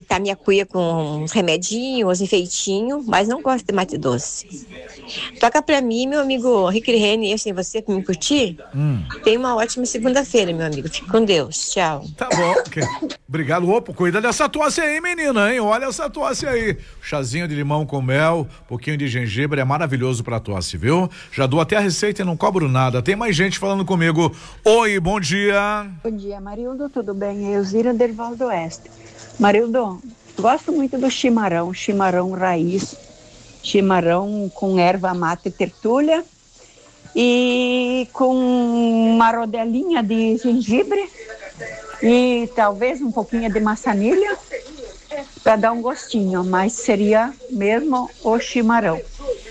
enfeitar minha cuia com uns remedinhos, uns enfeitinhos, mas não gosto de mate doce. Toca pra mim, meu amigo Rick Rene, assim, você que me curtir. Tenha uma ótima segunda-feira, meu amigo. Fique com Deus. Tchau. Tá bom. Okay. Obrigado. Opa, cuida dessa tosse aí, menina, hein? Olha essa tosse aí. Chazinho de limão com mel, pouquinho de gengibre, é maravilhoso pra tosse, viu? Já dou até a receita e não cobro nada. Tem mais gente falando comigo. Oi, bom dia. Bom dia, Marildo, tudo bem? Elzira Derval do Oeste. Marildo, gosto muito do chimarrão raiz, chimarrão com erva mate e tertúlia e com uma rodelinha de gengibre e talvez um pouquinho de maçanilha para dar um gostinho, mas seria mesmo o chimarrão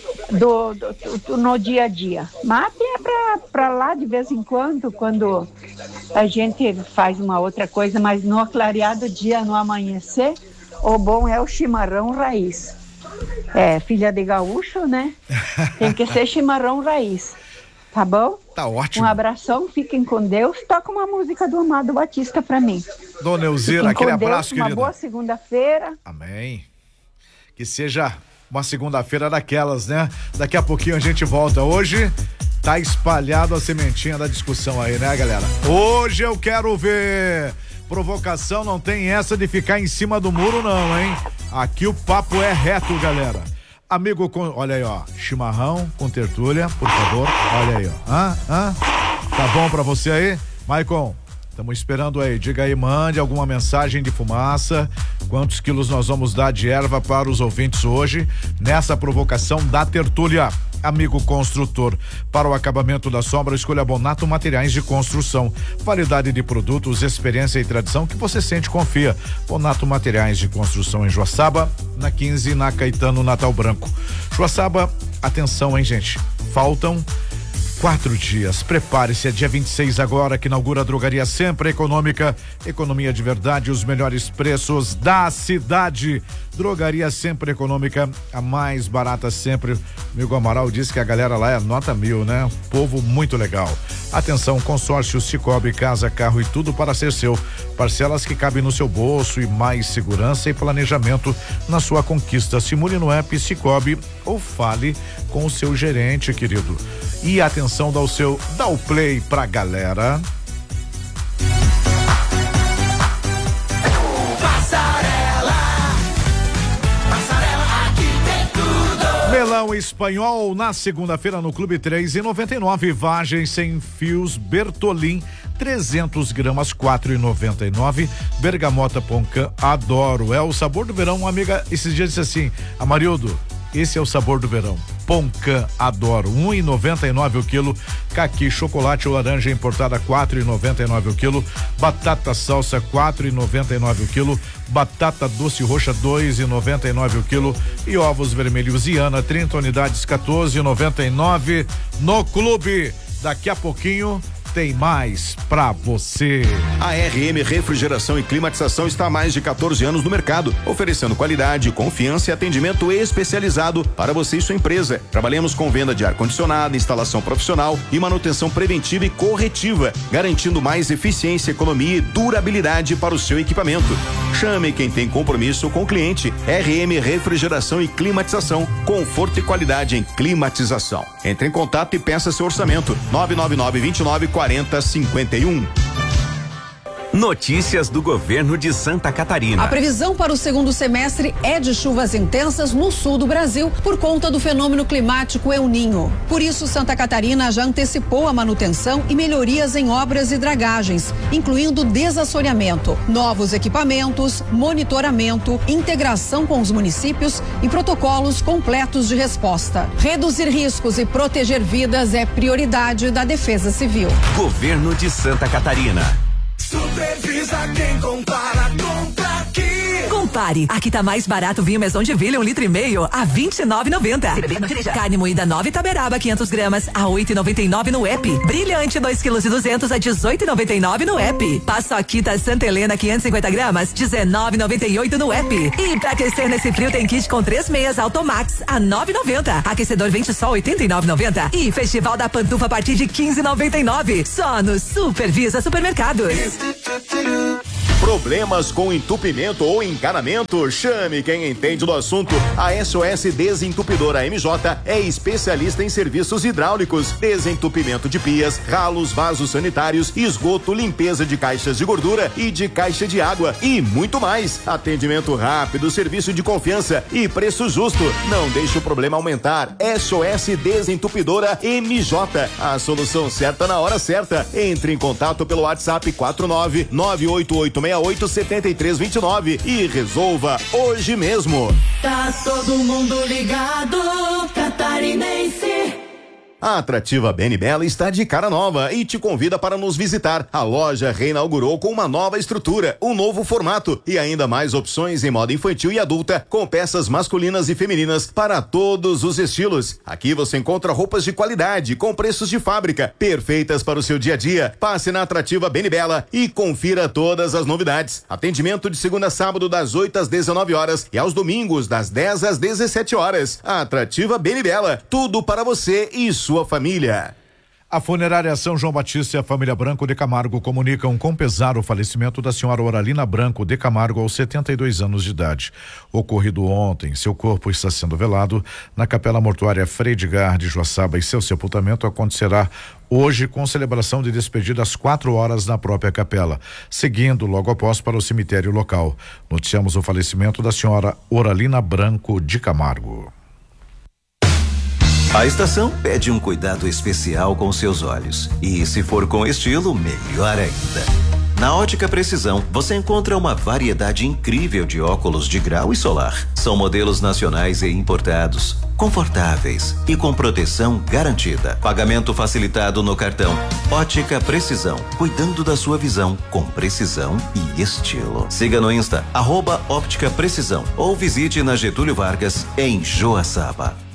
no dia a dia. Mate é para lá de vez em quando a gente faz uma outra coisa, mas no clareado dia, no amanhecer, o bom é o chimarrão raiz. É, filha de gaúcho, né? Tem que ser chimarrão raiz. Tá bom? Tá ótimo. Um abração, fiquem com Deus. Toca uma música do Amado Batista pra mim. Dona Elzira, aquele abraço, querida. Uma boa segunda-feira. Amém. Que seja uma segunda-feira daquelas, né? Daqui a pouquinho a gente volta. Hoje tá espalhado a sementinha da discussão aí, né, galera? Hoje eu quero ver. Provocação não tem essa de ficar em cima do muro, não, hein? Aqui o papo é reto, galera. Amigo, olha aí, ó, chimarrão com tertúlia, por favor, olha aí, ó. Tá bom pra você aí? Maicon, estamos esperando aí, diga aí, mande alguma mensagem de fumaça, quantos quilos nós vamos dar de erva para os ouvintes hoje, nessa provocação da tertúlia. Amigo construtor, para o acabamento da sombra, escolha Bonato Materiais de Construção. Variedade de produtos, experiência e tradição que você sente e confia. Bonato Materiais de Construção em Joaçaba, na 15, na Caetano Natal Branco. Joaçaba, atenção, hein, gente? Faltam 4 dias. Prepare-se, é dia 26 agora que inaugura a Drogaria Sempre Econômica. Economia de verdade, os melhores preços da cidade. Drogaria Sempre Econômica, a mais barata sempre. Amigo Amaral disse que a galera lá é nota 1000, né? Povo muito legal. Atenção, consórcio Sicoob, casa, carro e tudo para ser seu. Parcelas que cabem no seu bolso e mais segurança e planejamento na sua conquista. Simule no app Sicoob ou fale com o seu gerente, querido. E atenção, dá o play pra galera. Melão espanhol na segunda-feira no Clube 3,99. Vagem sem fios Bertolin 300 gramas 4,99. Bergamota Poncã, adoro, é o sabor do verão. Uma amiga esses dias disse assim: Amarildo, esse é o sabor do verão. Poncã, adoro, 1,99 o quilo. Caqui, chocolate ou laranja importada, 4,99 o quilo. Batata salsa, 4,99 o quilo. Batata doce roxa, 2,99 o quilo. E ovos vermelhos Iana, 30 unidades, 14,99 no Clube. Daqui a pouquinho tem mais pra você. A RM Refrigeração e Climatização está há mais de 14 anos no mercado, oferecendo qualidade, confiança e atendimento especializado para você e sua empresa. Trabalhamos com venda de ar-condicionado, instalação profissional e manutenção preventiva e corretiva, garantindo mais eficiência, economia e durabilidade para o seu equipamento. Chame quem tem compromisso com o cliente. RM Refrigeração e Climatização, conforto e qualidade em climatização. Entre em contato e peça seu orçamento. 999-29-40-51. Notícias do governo de Santa Catarina. A previsão para o segundo semestre é de chuvas intensas no sul do Brasil por conta do fenômeno climático El Niño. Por isso, Santa Catarina já antecipou a manutenção e melhorias em obras e dragagens, incluindo desassoreamento, novos equipamentos, monitoramento, integração com os municípios e protocolos completos de resposta. Reduzir riscos e proteger vidas é prioridade da Defesa Civil. Governo de Santa Catarina. Supervisa quem compara, compra aqui. Compare, aqui tá mais barato vinho Maison de Ville, 1,5 litros a R$29,90. Carne moída 9 Taberaba 500 gramas a R$8,99 no app. Brilhante 2,2 kg a R$18,99 no app. Paçoquita Santa Helena 550 gramas R$19,98 no app. E pra aquecer nesse frio tem kit com 3 meias Automax a R$9,90. Aquecedor Vente Sol R$89,90. E Festival da Pantufa a partir de R$15,99. Só no Supervisa Supermercados. Problemas com entupimento ou encanamento? Chame quem entende do assunto. A SOS Desentupidora MJ é especialista em serviços hidráulicos, desentupimento de pias, ralos, vasos sanitários, esgoto, limpeza de caixas de gordura e de caixa de água e muito mais. Atendimento rápido, serviço de confiança e preço justo. Não deixe o problema aumentar. SOS Desentupidora MJ, a solução certa na hora certa. Entre em contato pelo WhatsApp 49988687329 e resolva hoje mesmo. Tá todo mundo ligado, catarinense. A Atrativa Bem Bela está de cara nova e te convida para nos visitar. A loja reinaugurou com uma nova estrutura, um novo formato e ainda mais opções em moda infantil e adulta, com peças masculinas e femininas para todos os estilos. Aqui você encontra roupas de qualidade, com preços de fábrica, perfeitas para o seu dia a dia. Passe na Atrativa Bem Bela e confira todas as novidades. Atendimento de segunda a sábado das 8 às 19 horas e aos domingos das 10 às 17 horas. A Atrativa Bem Bela, tudo para você e sua família. A funerária São João Batista e a família Branco de Camargo comunicam com pesar o falecimento da senhora Oralina Branco de Camargo aos 72 anos de idade. Ocorrido ontem, seu corpo está sendo velado na Capela Mortuária Frei Edgar de Joaçaba e seu sepultamento acontecerá hoje com celebração de despedida às 4 horas na própria capela, seguindo logo após para o cemitério local. Noticiamos o falecimento da senhora Oralina Branco de Camargo. A estação pede um cuidado especial com seus olhos. E se for com estilo, melhor ainda. Na Ótica Precisão, você encontra uma variedade incrível de óculos de grau e solar. São modelos nacionais e importados, confortáveis e com proteção garantida. Pagamento facilitado no cartão. Ótica Precisão, cuidando da sua visão com precisão e estilo. Siga no Insta, @Óptica Precisão ou visite na Getúlio Vargas, em Joaçaba.